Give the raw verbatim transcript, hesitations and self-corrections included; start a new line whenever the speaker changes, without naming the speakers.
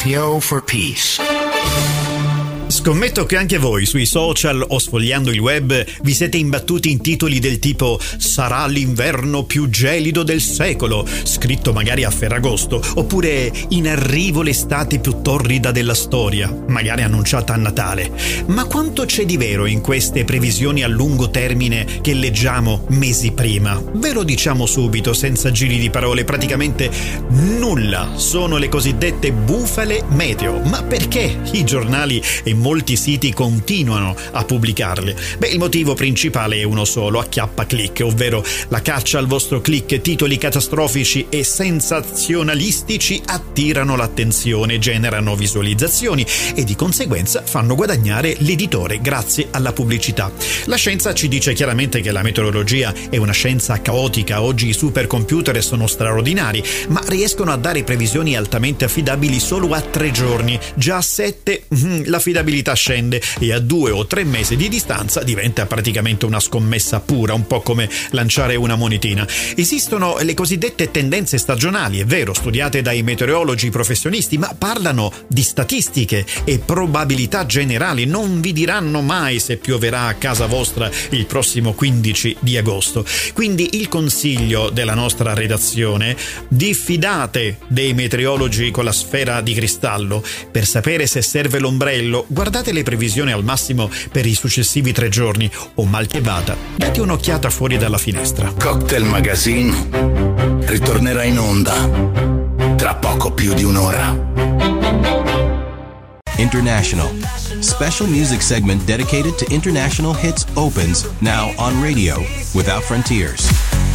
Meteo for Peace.
Scommetto che anche voi sui social o sfogliando il web vi siete imbattuti in titoli del tipo "sarà l'inverno più gelido del secolo", scritto magari a Ferragosto, oppure "in arrivo l'estate più torrida della storia", magari annunciata a Natale. Ma quanto c'è di vero in queste previsioni a lungo termine che leggiamo mesi prima? Ve lo diciamo subito, senza giri di parole, praticamente nulla. Sono le cosiddette bufale meteo. Ma perché i giornali e molti siti continuano a pubblicarle? Beh, il motivo principale è uno solo: acchiappa click, ovvero la caccia al vostro click. Titoli catastrofici e sensazionalistici attirano l'attenzione, generano visualizzazioni e di conseguenza fanno guadagnare l'editore grazie alla pubblicità. La scienza ci dice chiaramente che la meteorologia è una scienza caotica. Oggi i supercomputer sono straordinari, ma riescono a dare previsioni altamente affidabili solo a tre giorni. Già a sette l'affidabilità scende e a due o tre mesi di distanza diventa praticamente una scommessa pura, un po' come lanciare una monetina. Esistono le cosiddette tendenze stagionali, è vero, studiate dai meteorologi professionisti, ma parlano di statistiche e probabilità generali. Non vi diranno mai se pioverà a casa vostra il prossimo quindici di agosto. Quindi il consiglio della nostra redazione: diffidate dei meteorologi con la sfera di cristallo. Per sapere se serve l'ombrello, guardate le previsioni al massimo per i successivi tre giorni, o mal che vada, date un'occhiata fuori dalla finestra.
Cocktail Magazine ritornerà in onda tra poco più di un'ora.
International. Special music segment dedicated to international hits opens now on radio without frontiers.